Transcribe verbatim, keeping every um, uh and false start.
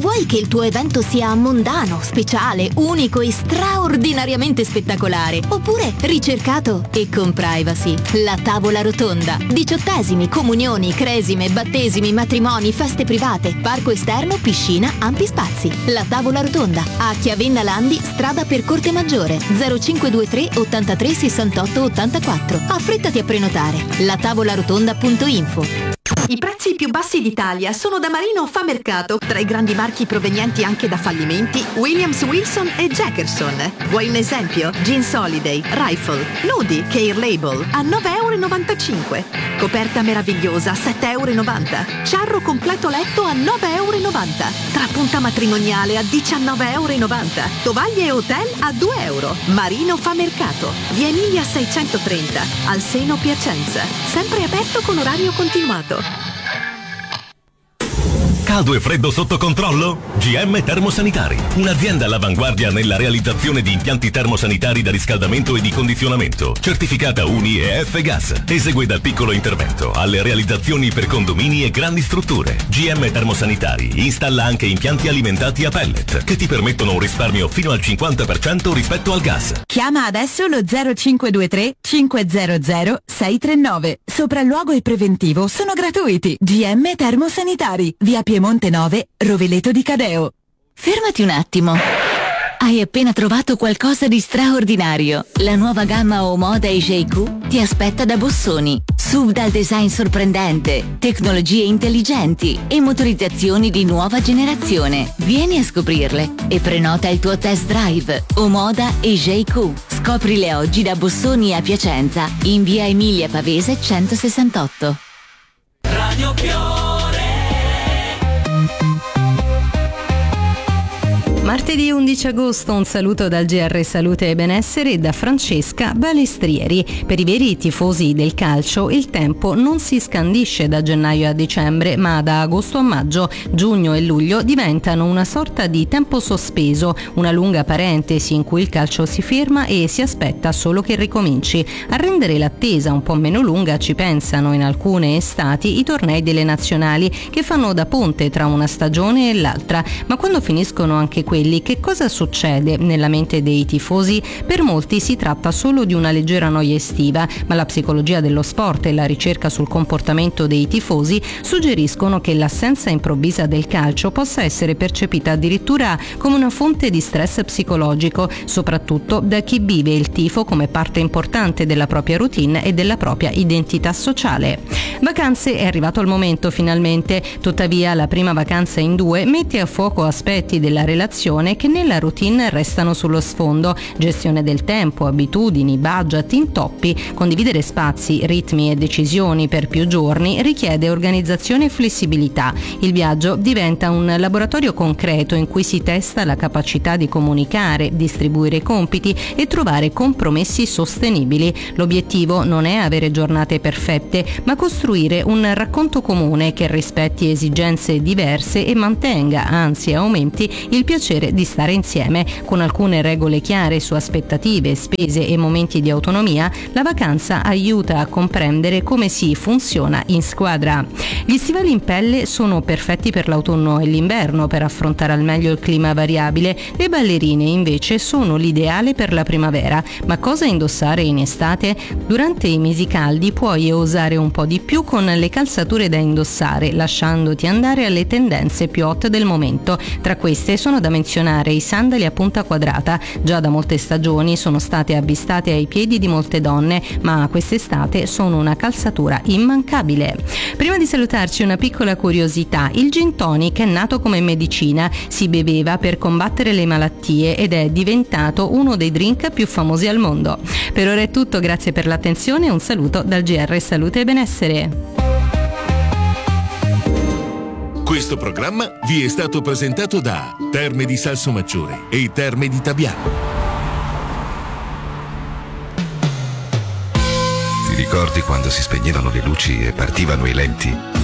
vuoi che il tuo evento sia mondano, speciale, unico e straordinariamente spettacolare, oppure ricercato e con privacy, la tavola rotonda. Diciottesimi, comunioni, cresime, battesimi, matrimoni, feste private, parco esterno, piscina, ampi spazi. La tavola rotonda a Chiavenna Landi, strada per Corte Maggiore, zero cinque due tre ottantatré sessantotto ottantaquattro. Affrettati a prenotare. la tavola rotonda punto info. I prezzi più bassi d'Italia sono da Marino Fa Mercato, tra i grandi marchi provenienti anche da fallimenti Williams Wilson e Jackerson. Vuoi un esempio? Jeans Holiday, Rifle, Nudi, Care Label a nove e novantacinque euro. Coperta meravigliosa a sette e novanta euro. Ciarro completo letto a nove e novanta euro. Trapunta matrimoniale a diciannove e novanta euro. Tovaglie e hotel a due euro. Marino Fa Mercato, via Emilia seicentotrenta, al Seno Piacenza. Sempre aperto con orario continuato. Caldo e freddo sotto controllo? G M Termosanitari, un'azienda all'avanguardia nella realizzazione di impianti termosanitari da riscaldamento e di condizionamento, certificata U N I e F-Gas. Esegue dal piccolo intervento alle realizzazioni per condomini e grandi strutture. G M Termosanitari installa anche impianti alimentati a pellet che ti permettono un risparmio fino al cinquanta per cento rispetto al gas. Chiama adesso lo zero cinque due tre cinque zero zero sei tre nove. Sopralluogo e preventivo sono gratuiti. G M Termosanitari, via Piemonte nove, Rovereto di Cadeo. Fermati un attimo. Hai appena trovato qualcosa di straordinario. La nuova gamma Omoda e J Q ti aspetta da Bossoni. S U V dal design sorprendente, tecnologie intelligenti e motorizzazioni di nuova generazione. Vieni a scoprirle e prenota il tuo test drive. Omoda e J Q. Scoprile oggi da Bossoni a Piacenza, in via Emilia Pavese centosessantotto. Radio Fiore. Martedì undici agosto, un saluto dal G R Salute e Benessere e da Francesca Balestrieri. Per i veri tifosi del calcio il tempo non si scandisce da gennaio a dicembre, ma da agosto a maggio. Giugno e luglio diventano una sorta di tempo sospeso, una lunga parentesi in cui il calcio si ferma e si aspetta solo che ricominci. A rendere l'attesa un po' meno lunga ci pensano in alcune estati i tornei delle nazionali che fanno da ponte tra una stagione e l'altra, ma quando finiscono anche quelli, che cosa succede nella mente dei tifosi? Per molti si tratta solo di una leggera noia estiva, ma la psicologia dello sport e la ricerca sul comportamento dei tifosi suggeriscono che l'assenza improvvisa del calcio possa essere percepita addirittura come una fonte di stress psicologico, soprattutto da chi vive il tifo come parte importante della propria routine e della propria identità sociale. Vacanze è arrivato il momento finalmente, tuttavia la prima vacanza in due mette a fuoco aspetti della relazione che nella routine restano sullo sfondo: gestione del tempo, abitudini, budget, intoppi. Condividere spazi, ritmi e decisioni per più giorni richiede organizzazione e flessibilità. Il viaggio diventa un laboratorio concreto in cui si testa la capacità di comunicare, distribuire i compiti e trovare compromessi sostenibili. L'obiettivo non è avere giornate perfette, ma costruire un racconto comune che rispetti esigenze diverse e mantenga, anzi aumenti, il piacere di stare insieme. Con alcune regole chiare su aspettative, spese e momenti di autonomia, la vacanza aiuta a comprendere come si funziona in squadra. Gli stivali in pelle sono perfetti per l'autunno e l'inverno per affrontare al meglio il clima variabile. Le ballerine invece sono l'ideale per la primavera. Ma cosa indossare in estate? Durante i mesi caldi puoi osare un po' di più con le calzature da indossare, lasciandoti andare alle tendenze più hot del momento. Tra queste sono da menzionare i sandali a punta quadrata. Già da molte stagioni sono state avvistate ai piedi di molte donne, ma quest'estate sono una calzatura immancabile. Prima di salutarci una piccola curiosità: il gin tonic è nato come medicina, si beveva per combattere le malattie ed è diventato uno dei drink più famosi al mondo. Per ora è tutto, grazie per l'attenzione e un saluto dal G R Salute e Benessere. Questo programma vi è stato presentato da Terme di Salsomaggiore e Terme di Tabiano. Ti ricordi quando si spegnevano le luci e partivano i lenti?